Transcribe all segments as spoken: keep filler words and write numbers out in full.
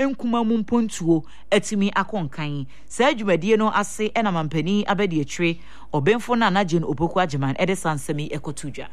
enkuma mu mpontuo atimi akonkan saa adwumadie no ase ena mampani abedi etwe obenfo na na Jane Opoku Agyeman ede sansemi ekotudwa.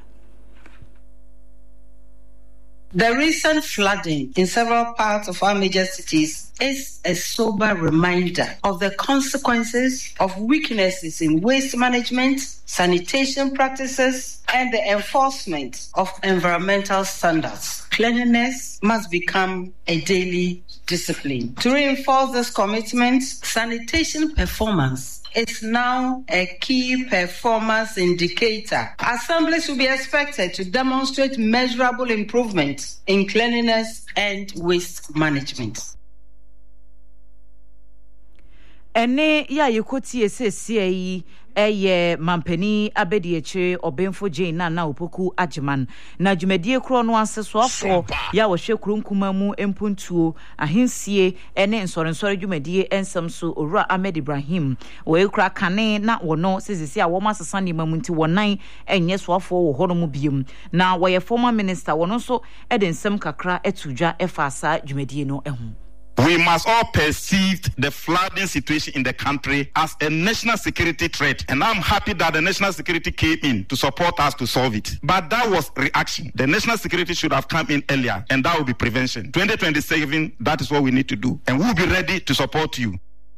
The recent flooding in several parts of our major cities is a sober reminder of the consequences of weaknesses in waste management, sanitation practices, and the enforcement of environmental standards. Cleanliness must become a daily discipline. To reinforce this commitment, sanitation performance is now a key performance indicator. Assemblies will be expected to demonstrate measurable improvements in cleanliness and waste management. Ene ya yekoti esese yi eye mampani abedi eche obenfo Jane na na Opoku Agyeman na dwumadie kro no asesoafo ya wo hwe kronkuma mu empuntuo ahensie ene nsore-nsore dwumadie ensam so Owura Ahmed Ibrahim wo ekra kane na wono sesese a wo masesa ne mamunti wonan enye soafo wo hono mu biem na wo ye former minister wono so ede nsem kakra etudwa efasa dwumadie no ehu. We must all perceive the flooding situation in the country as a national security threat. And I'm happy that the national security came in to support us to solve it. But that was reaction. The national security should have come in earlier, and that will be prevention. twenty twenty-seven, that is what we need to do. And we'll be ready to support you.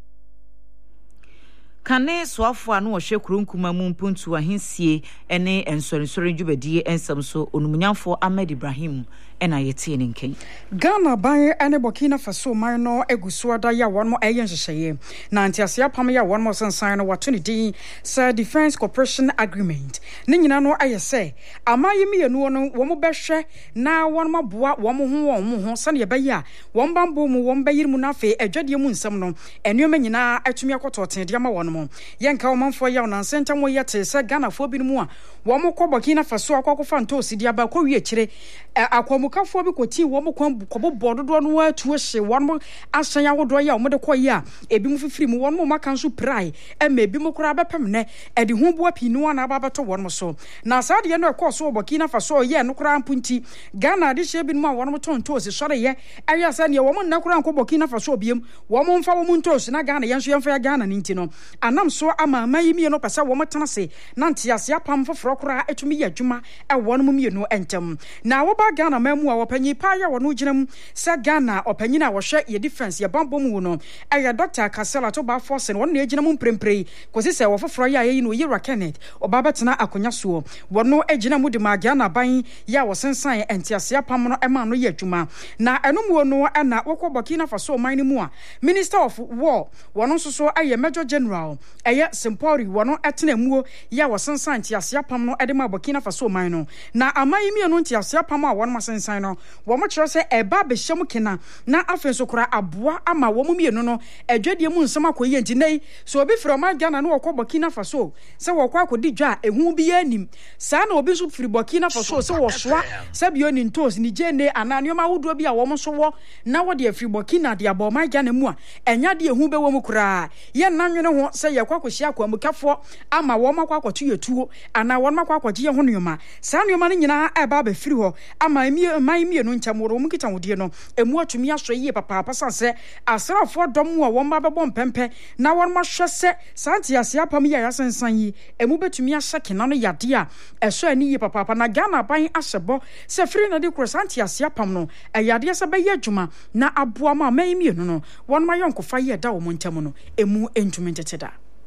Kane soafo anu ohwe kronkuma mu mpuntu ahensie ene ensore-nsore dwumadie ensam so onumunyamfo Ahmed Ibrahim ena yete ne nken. Ghana ban ene Burkina Faso man no egusu ada ya won mo eyen hyehyeye na antiase apam ya won mo sensan no wato ne din Sir Defense Cooperation Agreement ne nyina no ayese amaye mienu no wo mo behwe na won mo boa wo mo ho wo mo ho sane ye baye a won bambo mu won bayir mu na afi adwade mu nsam no enuoma nyina atumi akototen de ama won mo yenka wo manfo ya na senta mo yete se Ghana fo bi mu a wo mo kɔ Burkina Faso akɔkɔfa ntosi dia ba kɔ wie kire akwamukafo bi kɔti wo mo kwan kɔbɔ bododo no atu hye won mo asan awodo ya wo mo de kɔ ya ebi mu fifiri mu won mo maka nso prai e ma ebi mu kora bepem ne e de ho boa pinu na aba beto won mo so na sa de no ɛkɔ so Burkina Faso ye no kora ampunti Ghana de hye bi mu a won mo tontosi sɔre ye ɛya sa ne wo mo na kora nkɔ Burkina Faso biem wo mo mfa wo mo ntosi na Ghana yenso yemfa ya Ghana ne nti no anam so ama mayi mi no pesa wo mo tena se na ntiase apam foforo kora etumi ya adwuma e won mo mienu entem na wo ba Ghana mamu a wopanyi pa ya wono ginam se Ghana opanyi na wo hwe ye defense ye bambo mu no e ya Doctor Kasela to ba force no na ginam mpremprei kosi se wo foforo ya ye no Yira Kenneth oba betena akonya so wono agina mu de ma Ghana ban ya wo sensan entiase apam no e ma no ye adwuma na eno mu no e na wo kɔ Burkina Faso man ni mu a Minister of War wono so so aye Major General eye Simpori wono etena muo ya wo sensan entiase apam no e de ma Burkina Faso man no na amayi mi no entiase apam a wono masensan no wo mo kyerɛ sɛ eba be hyɛm kena na afen so kora aboa ama wo mo mienu no adwadie mu nsɛm akoye nti nei so obi firi ma Ghana no wɔkɔ Burkina Faso sɛ wɔkɔ akɔdi dwa ehu bi anim saa na obi so firi Burkina Faso sɛ wɔsoa sɛ bio ni ntos ni gene ananio ma wodo bi a wo mo so wɔ na wo de afiri Burkina de abɔ ma Ghana mu a enya de ehu be wo mu kora ye nanwene ho sɛ ye kwakɔ hyia kwamukafo ama wo makɔ akɔto yetuo ana wo makɔ akɔgye ye ho nneoma saa nneoma no nyina eba ba firi hɔ ama mi mai mi no ntamoro mu kita wodie no emu atumi aso yie papa papa sanse asrafo dom wo wo ma bebɔ mpempe na won ma hwɛ sɛ santi ase apam ya yasensan yi emu betumi ahye kena no yade a ɛso ani yie papa papa na Ghana ban ahyɛbɔ sɛ firi na de kro santi ase apam no ɛyade sɛ bɛyɛ adwuma na aboa ma mai mi no no won ma yɔnkofa yɛ da wo ntam no emu entumi teteda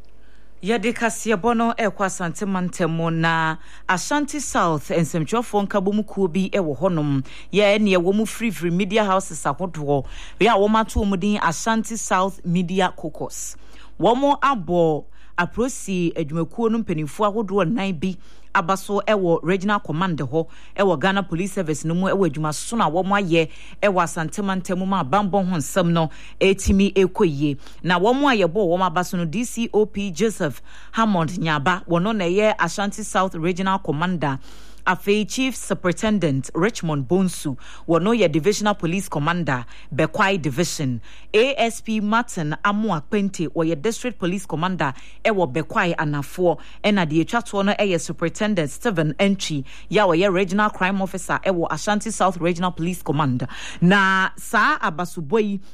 Yade kasiye bono e kwa Asante Mantemo na Ashanti South ensemtwofo nkabomu kuo bi e wo honom ye ne wo mu free free media houses ahodo we a wo mato mu din Ashanti South Media Caucus wo mo abo aprosi adwumakuo no mpanimfo ahodo nan bi abaso ewo regional command ho ewo Ghana Police Service no mu ewo adwuma so na wo mo aye ewo Asante Mantemo ma bambon ho nsam no etimi ekoye na wo mo aye bo wo ma abaso no D C O P Joseph Hammond Nyaba wono na ye Ashanti South Regional Commander Afe Chief Superintendent Richmond Bonsu wono ye Divisional Police Commander Bekwai Division A S P Martin Amu Akpente wo ye District Police Commander ewo Bekwai Anafo ena de etwato no eye Superintendent Stephen Entry ya wo ye Regional Crime Officer ewo Ashanti South Regional Police Command na saa abasuboyi